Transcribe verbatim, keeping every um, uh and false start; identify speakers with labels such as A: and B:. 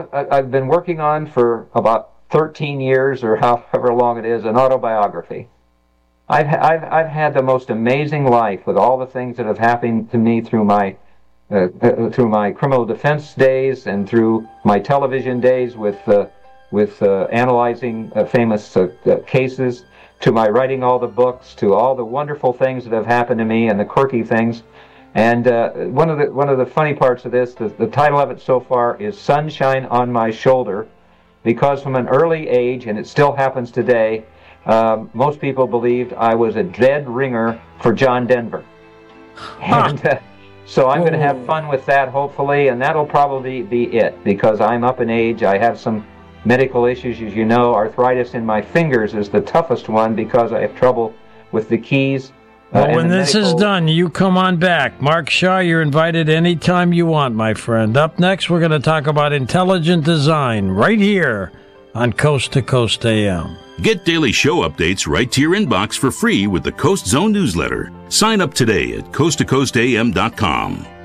A: I've been working on for about thirteen years or however long it is, an autobiography. I've, I've, I've had the most amazing life with all the things that have happened to me through my uh, uh, through my criminal defense days and through my television days with uh, with uh, analyzing uh, famous uh, uh, cases, to my writing all the books, to all the wonderful things that have happened to me and the quirky things. And uh, one of the one of the funny parts of this, the, the title of it so far is Sunshine on My Shoulder, because from an early age, and it still happens today, um, most people believed I was a dead ringer for John Denver. Huh. And uh, so I'm going to have fun with that, hopefully, and that'll probably be it, because I'm up in age. I have some medical issues, as you know. Arthritis in my fingers is the toughest one because I have trouble with the keys.
B: Well,
A: uh,
B: when this
A: medical...
B: is done, you come on back. Mark Shaw, you're invited anytime you want, my friend. Up next, we're going to talk about intelligent design right here on Coast to Coast A M.
C: Get daily show updates right to your inbox for free with the Coast Zone newsletter. Sign up today at coast to coast a m dot com.